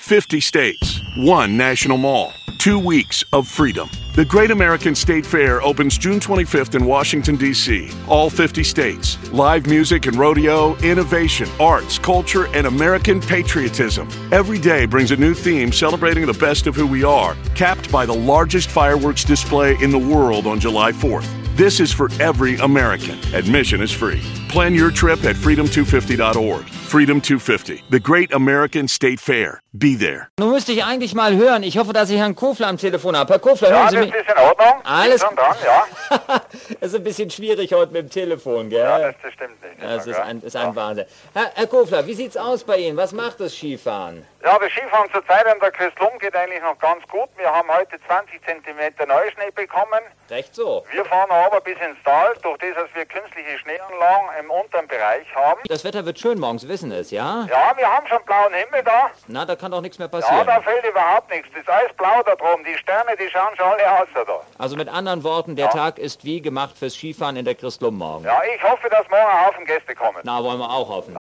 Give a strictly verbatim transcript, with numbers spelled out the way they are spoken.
fifty states, one national mall, two weeks of freedom. The Great American State Fair opens June twenty-fifth in Washington, D C All fifty states. Live music and rodeo, innovation, arts, culture, and American patriotism. Every day brings a new theme celebrating the best of who we are, capped by the largest fireworks display in the world on July fourth. This is for every American. Admission is free. Plan your trip at freedom two fifty dot org. Freedom two fifty, the Great American State Fair. Be there. Nun müsste ich eigentlich mal hören. Ich hoffe, dass ich Herrn Kofler am Telefon habe. Herr Kofler, hören Ja, Sie das mich? ist in Ordnung. Alles Schon dran, ja. Es ist ein bisschen schwierig heute mit dem Telefon, gell? Ja, das, das stimmt nicht. Das ist ja. ein, ist ein Wahnsinn. Herr, Herr Kofler, wie sieht's aus bei Ihnen? Was macht das Skifahren? Ja, das Skifahren zurzeit an der Christlum geht eigentlich noch ganz gut. Wir haben heute zwanzig Zentimeter Neuschnee bekommen. Recht so. Wir fahren aber bis ins Tal, durch das, dass wir künstliche Schneeanlagen im unteren Bereich haben. Das Wetter wird schön morgens, wissen es, ja? Ja, wir haben schon blauen Himmel da. Na, da kann doch nichts mehr Ja, passieren. da fällt überhaupt nichts. Das ist alles blau da droben. Die Sterne, die schauen schon alle aus da. Also mit anderen Worten, der Tag ist wie gemacht fürs Skifahren in der Christlum morgen. Ja, ich hoffe, dass morgen ein Haufen Gäste kommen. Na, wollen wir auch hoffen.